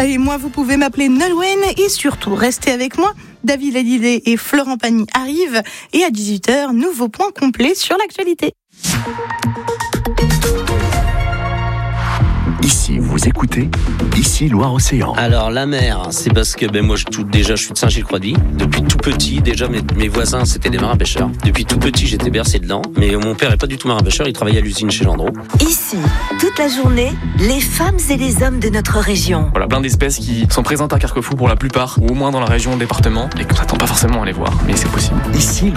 Allez, moi, vous pouvez m'appeler Nolwenn et surtout, restez avec moi. David Hallyday et Florent Pagny arrivent et à 18h, nouveau point complet sur l'actualité. Ici, vous écoutez, ici Loire-Océan. Alors la mer, c'est parce que moi je suis de Saint-Gilles-Croix-de-Vie. Depuis tout petit, déjà mes voisins c'était des marins pêcheurs. Depuis tout petit j'étais bercé dedans, mais mon père est pas du tout marin pêcheur, il travaillait à l'usine chez Landreau. Ici, toute la journée, les femmes et les hommes de notre région. Voilà, plein d'espèces qui sont présentes à Carquefou pour la plupart, ou au moins dans la région, le département, et qu'on s'attend pas forcément à les voir, mais c'est possible. Ici,